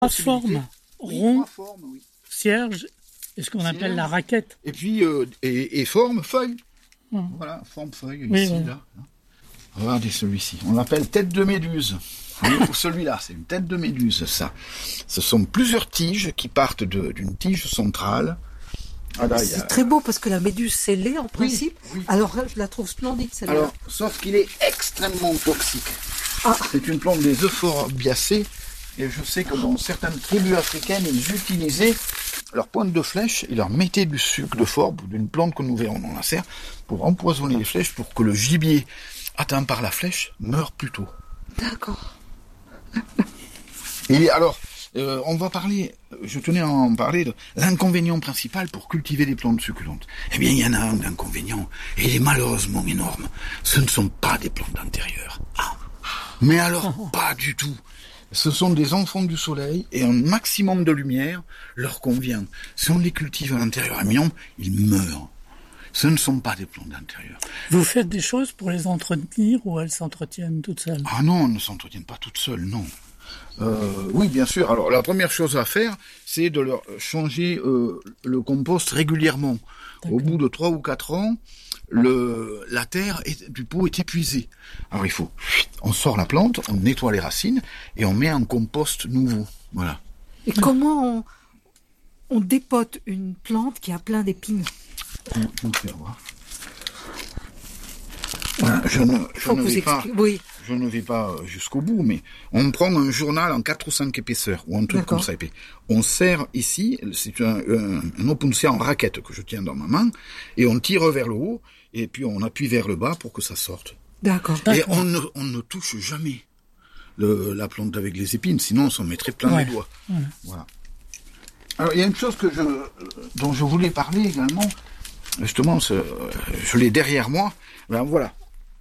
formes, rond, cierge, et ce qu'on appelle la raquette. Et puis, et forme, feuille. Voilà, forme, feuille, ici, là. Regardez celui-ci. On l'appelle tête de méduse. Pour celui-là, c'est une tête de méduse, ça. Ce sont plusieurs tiges qui partent d'une tige centrale. C'est très beau parce que la méduse, c'est laid en principe. Oui. Alors, je la trouve splendide, celle-là. Alors, sauf qu'il est extrêmement toxique. C'est une plante des euphorbiacées. Et je sais que dans certaines tribus africaines, ils utilisaient leur pointe de flèche, ils leur mettaient du sucre de forbe ou d'une plante que nous verrons dans la serre pour empoisonner les flèches pour que le gibier atteint par la flèche meure plus tôt. D'accord. Et alors, on va parler, je tenais à en parler de l'inconvénient principal pour cultiver des plantes succulentes. Eh bien, il y en a un d'inconvénient, et il est malheureusement énorme. Ce ne sont pas des plantes d'intérieur. Mais alors, pas du tout. Ce sont des enfants du soleil, et un maximum de lumière leur convient. Si on les cultive à l'intérieur à mi-ombre, ils meurent. Ce ne sont pas des plantes d'intérieur. Vous faites des choses pour les entretenir ou elles s'entretiennent toutes seules? Ah non, elles ne s'entretiennent pas toutes seules, non. Oui, bien sûr. Alors, la première chose à faire, c'est de leur changer le compost régulièrement. D'accord. Au bout de 3 ou 4 ans, la terre du pot est épuisée. Alors, on sort la plante, on nettoie les racines et on met un compost nouveau. Voilà. Et comment on dépote une plante qui a plein d'épines? On fait voir. Voilà, je ne vais pas jusqu'au bout, mais on prend un journal en 4 ou 5 épaisseurs, ou un truc comme ça épais. On serre ici, c'est un opuntia en raquette que je tiens dans ma main, et on tire vers le haut, et puis on appuie vers le bas pour que ça sorte. D'accord. Et on ne touche jamais la plante avec les épines, sinon on s'en mettrait plein les doigts. Voilà. Alors il y a une chose dont je voulais parler également, justement, je l'ai derrière moi, ben voilà.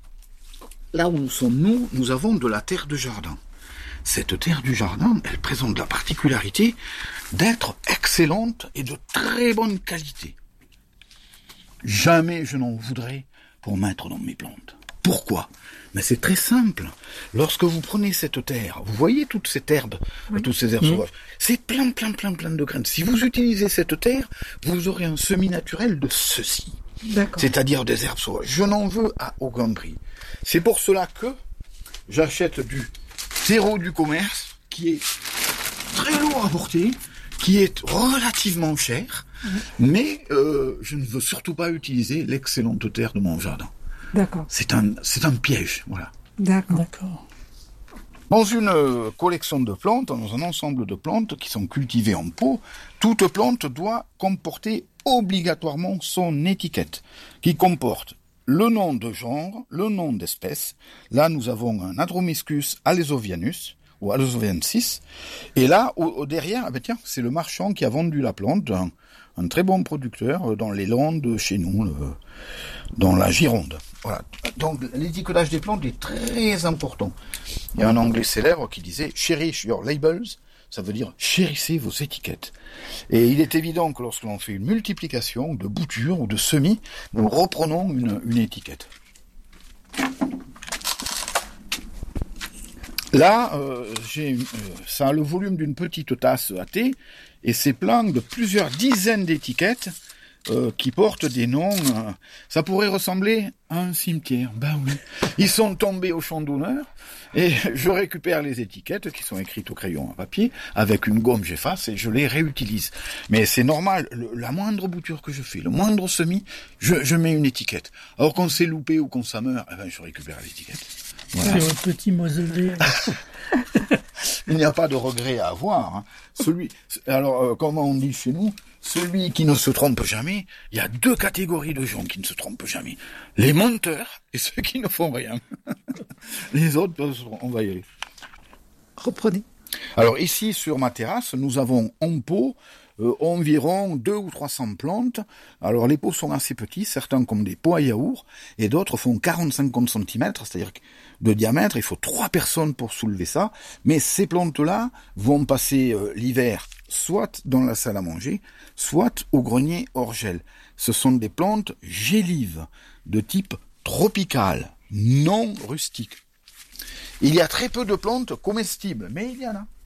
Là où nous sommes, nous avons de la terre de jardin. Cette terre du jardin, elle présente la particularité d'être excellente et de très bonne qualité. Jamais je n'en voudrais pour mettre dans mes plantes. Pourquoi? Mais c'est très simple. Lorsque vous prenez cette terre, vous voyez toute cette herbe, toutes ces herbes sauvages, c'est plein de graines. Si vous utilisez cette terre, vous aurez un semis naturel de ceci. D'accord. C'est-à-dire des herbes sauvages. Je n'en veux à aucun prix. C'est pour cela que j'achète du terreau du commerce, qui est très lourd à porter, qui est relativement cher, mais je ne veux surtout pas utiliser l'excellente terre de mon jardin. D'accord. C'est un piège, voilà. D'accord. Dans une collection de plantes, dans un ensemble de plantes qui sont cultivées en pot, toute plante doit comporter obligatoirement son étiquette, qui comporte le nom de genre, le nom d'espèce. Là, nous avons un Adromiscus alesovianus, ou alesoviensis, et là, derrière, c'est le marchand qui a vendu la plante, un très bon producteur dans les Landes, chez nous, dans la Gironde. Voilà. Donc, l'étiquetage des plantes est très important. Il y a un anglais célèbre qui disait « Cherish your labels », ça veut dire « chérissez vos étiquettes ». Et il est évident que lorsque l'on fait une multiplication de boutures ou de semis, nous reprenons une étiquette. Là, ça a le volume d'une petite tasse à thé, et c'est plein de plusieurs dizaines d'étiquettes qui portent des noms. Ça pourrait ressembler à un cimetière. Ben oui. Ils sont tombés au champ d'honneur, et je récupère les étiquettes qui sont écrites au crayon à papier, avec une gomme j'efface, et je les réutilise. Mais c'est normal, la moindre bouture que je fais, le moindre semis, je mets une étiquette. Alors qu'on s'est loupé ou qu'on s'en meurt, je récupère l'étiquette. Voilà. C'est votre petit mausolée. Il n'y a pas de regret à avoir. Hein. Alors, comment on dit chez nous, celui qui ne se trompe jamais, il y a 2 catégories de gens qui ne se trompent jamais. Les menteurs et ceux qui ne font rien. Les autres, on va y aller. Reprenez. Alors ici, sur ma terrasse, nous avons en pot environ 200 ou 300 plantes. Alors les pots sont assez petits, certains comme des pots à yaourt, et d'autres font 40-50 cm, c'est-à-dire de diamètre. Il faut 3 personnes pour soulever ça. Mais ces plantes-là vont passer l'hiver soit dans la salle à manger, soit au grenier hors gel. Ce sont des plantes gélives, de type tropical, non rustique. Il y a très peu de plantes comestibles, mais il y en a.